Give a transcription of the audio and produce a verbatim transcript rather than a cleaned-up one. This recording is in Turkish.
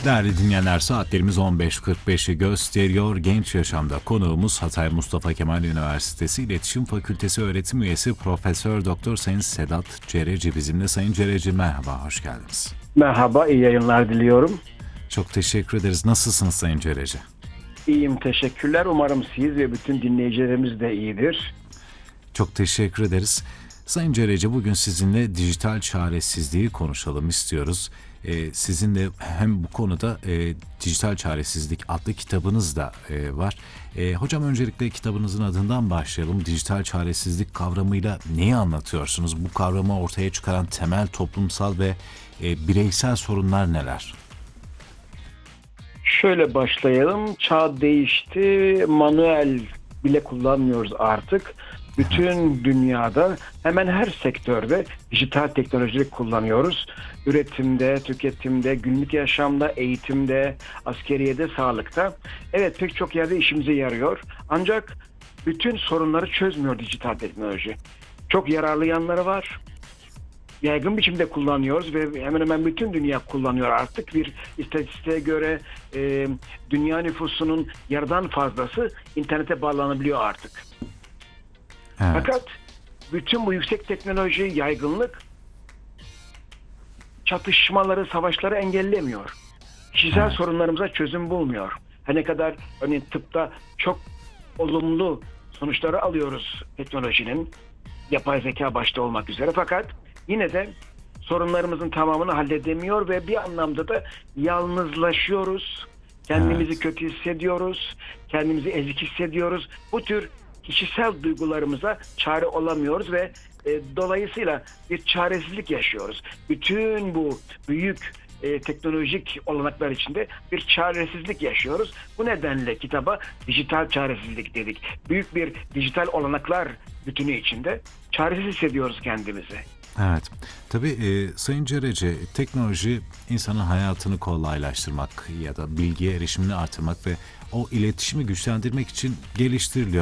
Değerli dinleyenler, saatlerimiz on beş kırk beşi gösteriyor. Genç Yaşam'da konuğumuz Hatay Mustafa Kemal Üniversitesi İletişim Fakültesi öğretim üyesi Profesör Doktor Sayın Sedat Cereci bizimle. Sayın Cereci, merhaba, hoş geldiniz. Merhaba, iyi yayınlar diliyorum. Çok teşekkür ederiz. Nasılsınız Sayın Cereci? İyiyim, teşekkürler. Umarım siz ve bütün dinleyicilerimiz de iyidir. Çok teşekkür ederiz. Sayın Cereci, bugün sizinle dijital çaresizliği konuşalım istiyoruz. Ee, sizinle hem bu konuda e, Dijital Çaresizlik adlı kitabınız da e, var. E, hocam, öncelikle kitabınızın adından başlayalım. Dijital çaresizlik kavramıyla neyi anlatıyorsunuz? Bu kavramı ortaya çıkaran temel toplumsal ve e, bireysel sorunlar neler? Şöyle başlayalım. Çağ değişti. Manuel bile kullanmıyoruz artık. Bütün dünyada hemen her sektörde dijital teknolojiyi kullanıyoruz. Üretimde, tüketimde, günlük yaşamda, eğitimde, askeriyede, sağlıkta. Evet, pek çok yerde işimize yarıyor. Ancak bütün sorunları çözmüyor dijital teknoloji. Çok yararlı yanları var. Yaygın biçimde kullanıyoruz ve hemen hemen bütün dünya kullanıyor artık. Bir istatistiğe göre e, dünya nüfusunun yarıdan fazlası internete bağlanabiliyor artık. Evet. Fakat bütün bu yüksek teknoloji, yaygınlık çatışmaları, savaşları engellemiyor. Kişisel Evet. sorunlarımıza çözüm bulmuyor. Her ne kadar örneğin tıpta çok olumlu sonuçları alıyoruz teknolojinin, yapay zeka başta olmak üzere, fakat yine de sorunlarımızın tamamını halledemiyor ve bir anlamda da yalnızlaşıyoruz. Kendimizi Evet. kötü hissediyoruz, kendimizi ezik hissediyoruz. Bu tür kişisel duygularımıza çare olamıyoruz ve e, dolayısıyla bir çaresizlik yaşıyoruz. Bütün bu büyük e, teknolojik olanaklar içinde bir çaresizlik yaşıyoruz. Bu nedenle kitaba dijital çaresizlik dedik. Büyük bir dijital olanaklar bütünü içinde çaresiz hissediyoruz kendimizi. Evet. Tabii e, Sayın Cereci, teknoloji insanın hayatını kolaylaştırmak ya da bilgiye erişimini artırmak ve o iletişimi güçlendirmek için geliştiriliyor.